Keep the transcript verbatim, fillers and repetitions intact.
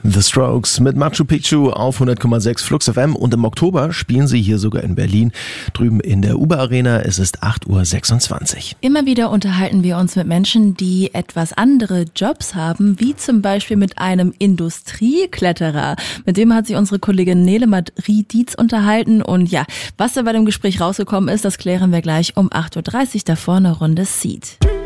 The Strokes mit Machu Picchu auf hundert Komma sechs Flux F M und im Oktober spielen sie hier sogar in Berlin, drüben in der Uber Arena. Es ist acht Uhr sechsundzwanzig. Immer wieder unterhalten wir uns mit Menschen, die etwas andere Jobs haben, wie zum Beispiel mit einem Industriekletterer. Mit dem hat sich unsere Kollegin Nelemat Riedietz unterhalten und ja, was da bei dem Gespräch rausgekommen ist, das klären wir gleich um acht Uhr dreißig, davor eine Runde Seed.